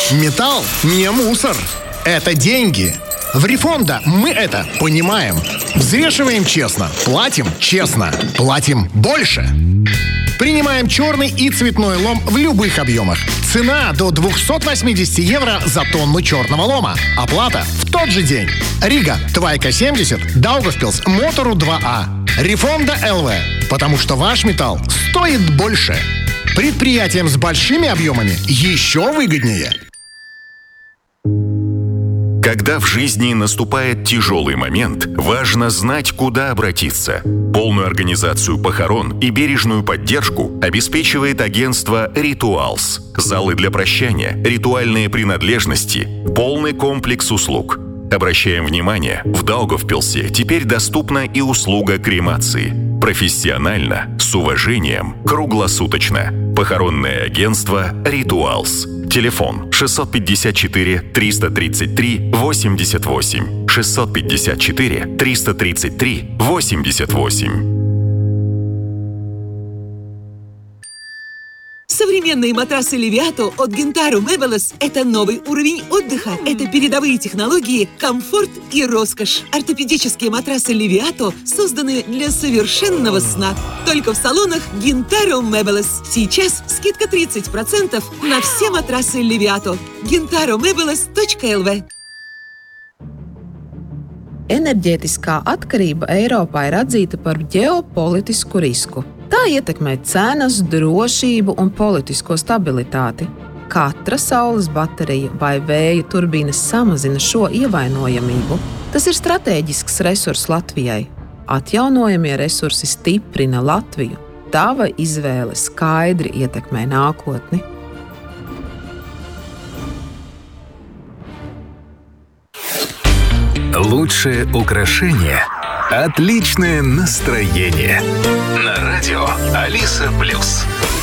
Металл не мусор. Это деньги. В Рифонда мы это понимаем. Взвешиваем честно, платим честно, платим больше. Принимаем черный и цветной лом в любых объемах. Цена до 280 евро за тонну черного лома. Оплата в тот же день. Рига, Твайка 70, Даугавпилс, Мотору 2А. Рифонда ЛВ. Потому что ваш металл стоит больше. Предприятиям с большими объемами еще выгоднее. Когда в жизни наступает тяжелый момент, важно знать, куда обратиться. Полную организацию похорон и бережную поддержку обеспечивает агентство «Ритуалс». Залы для прощания, ритуальные принадлежности, полный комплекс услуг. Обращаем внимание, в Даугавпилсе теперь доступна и услуга кремации. Профессионально, с уважением, круглосуточно. Похоронное агентство «Ритуалс». Телефон 654 333 88. 654 333 88. Современные матрасы Левиато от Gentarum Meubles – это новый уровень отдыха. Это передовые технологии, комфорт и роскошь. Ортопедические матрасы Левиато созданы для совершенного сна. Только в салонах Gentarum Meubles. Сейчас скидка 30% на все матрасы Левиато. gentarumeubles.lv. Enerģētiskā atkarība Eiropā ir atzīta par ģeopolitisku risku. Tā ietekmē cenas, drošību un politisko stabilitāti. Katra saules baterija vai vēja turbīnas samazina šo ievainojamību. Tas ir stratēģisks resurs Latvijai. Atjaunojamie resursi stiprina Latviju. Tava izvēle skaidri ietekmē nākotni. Лучшее украшение – отличное настроение. На радио Алиса Плюс.